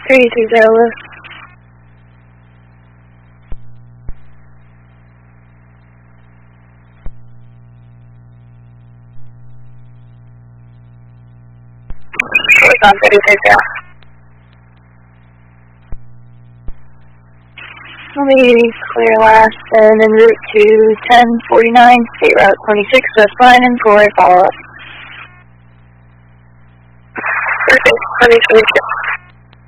330 lift. On 330. Let me clear last and en route to 1049, State Route 26, West Lyman for a follow-up. Okay, 2026.